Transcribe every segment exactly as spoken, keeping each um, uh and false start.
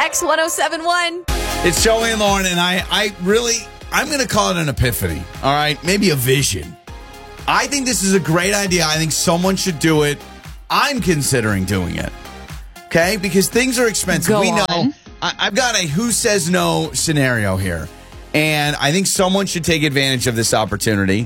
X one oh seven one. It's Joey and Lauren, and I, I really, I'm going to call it an epiphany, all right? Maybe a vision. I think this is a great idea. I think someone should do it. I'm considering doing it, okay? Because things are expensive. Go we know. on. I, I've got a who says no scenario here, and I think someone should take advantage of this opportunity.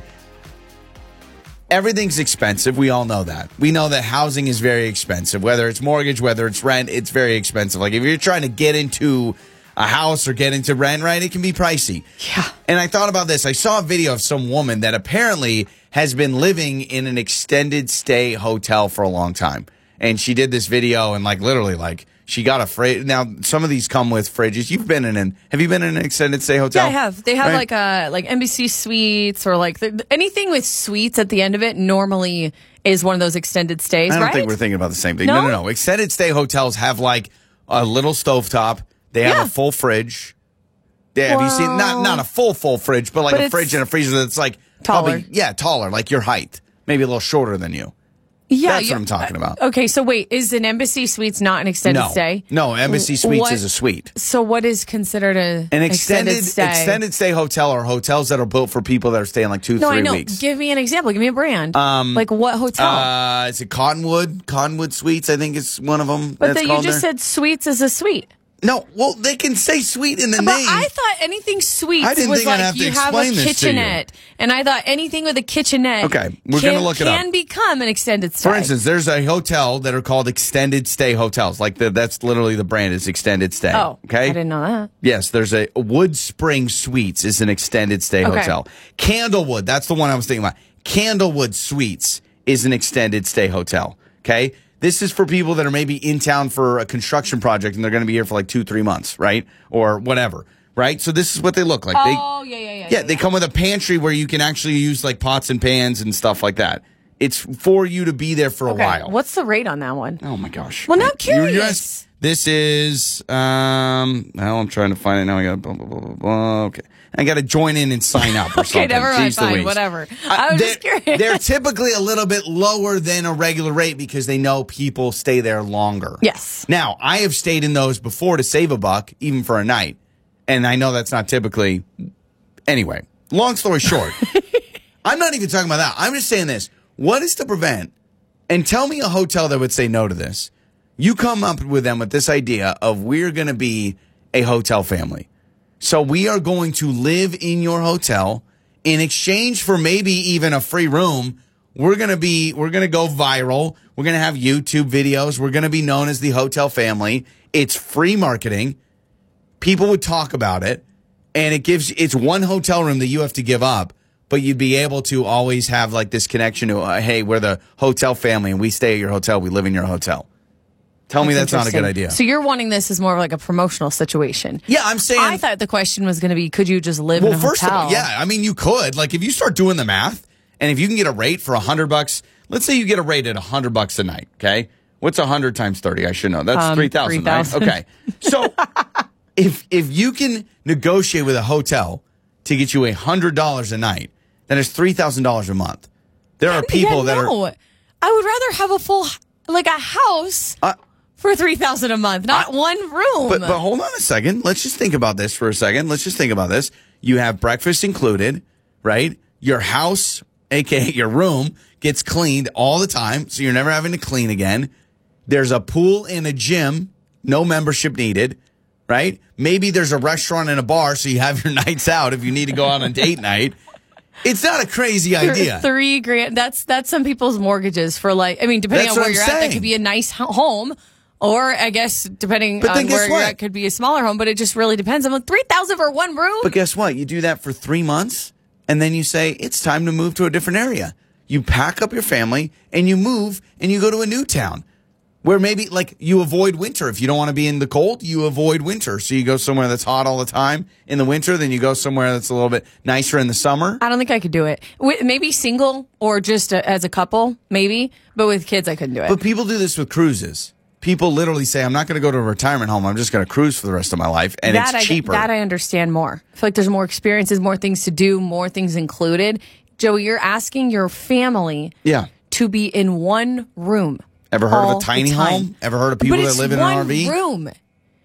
Everything's expensive. We all know that. We know that housing is very expensive. Whether it's mortgage, whether it's rent, it's very expensive. Like if you're trying to get into a house or get into rent, right, it can be pricey. Yeah. And I thought about this. I saw a video of some woman that apparently has been living in an extended stay hotel for a long time. And she did this video and like literally like she got a fridge. Now, some of these come with fridges. You've been in an, have you been in an extended stay hotel? Yeah, I have. They have Right? like a like N B C suites or like the, anything with suites at the end of it normally is one of those extended stays, I don't right? think we're thinking about the same thing. No? No, no, no. Extended stay hotels have like a little stovetop. They have Yeah. a full fridge. Yeah, have you seen not Well- not a full full fridge, but like But a it's fridge and a freezer that's like taller. probably- yeah, taller, like your height, maybe a little shorter than you. Yeah, That's yeah. what I'm talking about. Okay, so wait, is an Embassy Suites not an extended No, stay? no. Embassy Suites What- is a suite. So what is considered a An extended stay? extended stay hotel are hotels that are built for people that are staying like two, no, three I know. weeks. Give me an example. Give me a brand. Um, like what hotel? Uh, is it Cottonwood? Cottonwood Suites, I think it's one of them. but that's then you called just there. said suites is a suite. No, well, they can say suite in the But name. I thought anything suites I didn't was think I'd like have to you have a explain this to you. kitchenette, and I thought anything with a kitchenette. Okay, we're can, gonna look it up. Can become an extended stay. For instance, there's a hotel that are called extended stay hotels. Like the, that's literally the brand is extended stay. oh, okay. I didn't know that. Yes, there's a Wood Spring Suites is an extended stay Okay. hotel. Candlewood, that's the one I was thinking about. Candlewood Suites is an extended stay hotel. Okay. This is for people that are maybe in town for a construction project and they're going to be here for like two, three months, right? Or whatever, right? So this is what they look like. Oh, yeah, yeah, yeah. Yeah, yeah, they yeah. come with a pantry where you can actually use like pots and pans and stuff like that. It's for you to be there for a Okay, while. what's the rate on that one? Oh my gosh. Well, now I'm You- you're curious. ask- This is um well, I'm trying to find it now. I got blah, blah, blah, blah, blah. Okay. I got to join in and sign up or Okay, something. never mind. Jeez Fine, Louise. whatever. Uh, I was they're, just curious. they're typically a little bit lower than a regular rate because they know people stay there longer. Yes. Now, I have stayed in those before to save a buck, even for a night. And I know that's not typically. Anyway, long story short, I'm not even talking about that. I'm just saying this. What is to prevent? And tell me a hotel that would say no to this. You come up with them with this idea of we're going to be a hotel family. So we are going to live in your hotel in exchange for maybe even a free room. We're going to be, we're going to go viral. We're going to have YouTube videos. We're going to be known as the hotel family. It's free marketing. People would talk about it. And it gives, it's one hotel room that you have to give up, but you'd be able to always have like this connection to, uh, hey, we're the hotel family and we stay at your hotel. We live in your hotel. Tell me that's not a good interesting. idea. So you're wanting this as more of like a promotional situation. Yeah, I'm saying. I thought the question was going to be, could you just live Well, in a first hotel? of all, yeah, I mean, you could. Like, if you start doing the math, and if you can get a rate for a hundred bucks, let's say you get a rate at a hundred bucks a night. Okay, what's a hundred times thirty? I should know. That's Um, three thousand. three thousand. Right? Okay, so if if you can negotiate with a hotel to get you a hundred dollars a night, then it's three thousand dollars a month. There are people yeah, that no. are. I would rather have a full, like a house Uh, for three thousand a month, not I- one room. But but hold on a second. Let's just think about this for a second. Let's just think about this. You have breakfast included, right? Your house, aka your room, gets cleaned all the time, so you're never having to clean again. There's a pool and a gym, no membership needed, right? Maybe there's a restaurant and a bar, so you have your nights out if you need to go out on date night. It's not a crazy idea. Three grand. That's that's some people's mortgages for like. I mean, depending That's on what where I'm you're at, that saying. could be a nice ho- home, or I guess depending But then on guess where you're what? at, could be a smaller home. But it just really depends. I'm like three thousand for one room. But guess what? You do that for three months, and then you say, it's time to move to a different area. You pack up your family, and you move, and you go to a new town. Where maybe, like, you avoid winter. If you don't want to be in the cold, you avoid winter. So you go somewhere that's hot all the time in the winter, then you go somewhere that's a little bit nicer in the summer. I don't think I could do it. With, maybe single or just a, as a couple, maybe. But with kids, I couldn't do it. But people do this with cruises. People literally say, I'm not going to go to a retirement home. I'm just going to cruise for the rest of my life. And that it's I, cheaper. That I understand more. I feel like there's more experiences, more things to do, more things included. Joey, you're asking your family yeah. to be in one room. Ever heard all of a tiny the time. home? Ever heard of people but that it's live in an one R V? room.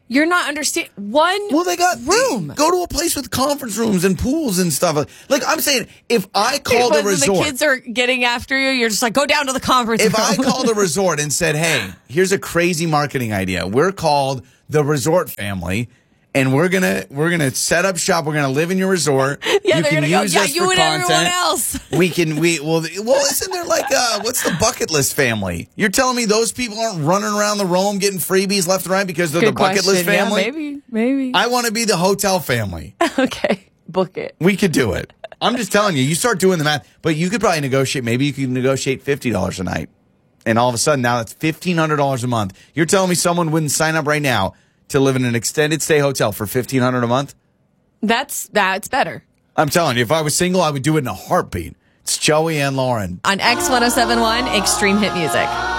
You're not understanding. One Well, they got room. They, go to a place with conference rooms and pools and stuff. Like I'm saying, if I called when a resort, the kids are getting after you, you're just like, go down to the conference if room. I called a resort and said, "Hey, here's a crazy marketing idea. We're called the Resort Family, and we're gonna we're gonna set up shop. We're gonna live in your resort. yeah, you they're can gonna go, use yeah, us you for and content. everyone else. We can we well well isn't there like uh what's the bucket list family? You're telling me those people aren't running around the Rome getting freebies left and right because they're Good the bucket question. list family? Yeah, maybe, maybe. I want to be the hotel family. Okay, book it. We could do it. I'm just telling you. You start doing the math, but you could probably negotiate. Maybe you could negotiate fifty dollars a night, and all of a sudden now it's fifteen hundred dollars a month. You're telling me someone wouldn't sign up right now to live in an extended stay hotel for fifteen hundred dollars a month? That's that's better. I'm telling you, if I was single, I would do it in a heartbeat. It's Joey and Lauren On X one oh seven one Extreme Hit Music.